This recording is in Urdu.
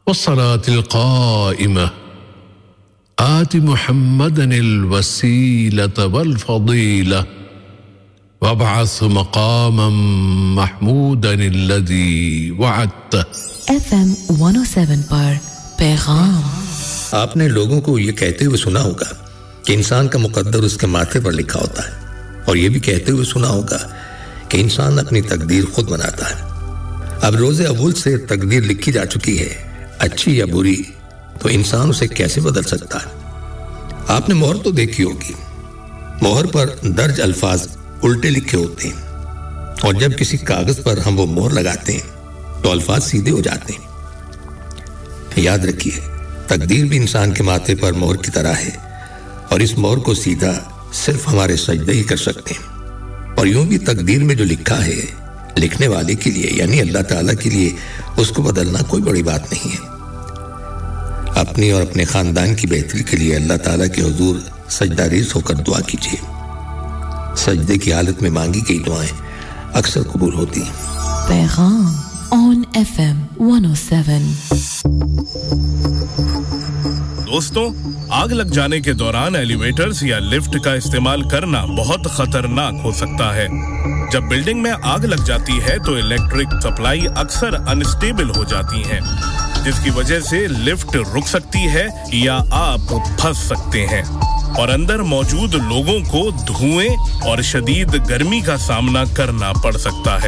والصلاة القائمة آت محمدا الوسيلة والفضيلة وابعث مقاما محمودا الذي وعدته FM 107 پر پیغام آپ نے لوگوں کو یہ کہتے ہوئے سنا ہوگا کہ انسان کا مقدر اس کے ماتھے پر لکھا ہوتا ہے اور یہ بھی کہتے ہوئے سنا ہوگا کہ انسان اپنی تقدیر خود بناتا ہے. اب روز اول سے تقدیر لکھی جا چکی ہے، اچھی یا بری، تو انسان اسے کیسے بدل سکتا ہے؟ آپ نے مہر تو دیکھی ہوگی. مہر پر درج الفاظ الٹے لکھے ہوتے ہیں اور جب کسی کاغذ پر ہم وہ مہر لگاتے ہیں تو الفاظ سیدھے ہو جاتے ہیں. یاد رکھیے، تقدیر بھی انسان کے ماتھے پر مہر کی طرح ہے اور اس مہر کو سیدھا صرف ہمارے سجدے ہی کر سکتے ہیں. اور یوں بھی تقدیر میں جو لکھا ہے لکھنے والے کے لیے یعنی اللہ تعالیٰ کے لیے اس کو بدلنا کوئی بڑی بات نہیں ہے. اپنی اور اپنے خاندان کی بہتری کے لیے اللہ تعالیٰ کے حضور سجدہ ریز ہو کر دعا کیجیے. سجدے کی حالت میں مانگی گئی دعائیں اکثر قبول ہوتی ہیں. پیغام on FM 107. دوستوں، آگ لگ جانے کے دوران ایلیویٹرز یا لفٹ کا استعمال کرنا بہت خطرناک ہو سکتا ہے. جب بلڈنگ میں آگ لگ جاتی ہے تو الیکٹرک سپلائی اکثر انسٹیبل ہو جاتی ہیں، جس کی وجہ سے لفٹ رک سکتی ہے یا آپ پھنس سکتے ہیں اور اندر موجود لوگوں کو دھوئیں اور شدید گرمی کا سامنا کرنا پڑ سکتا ہے.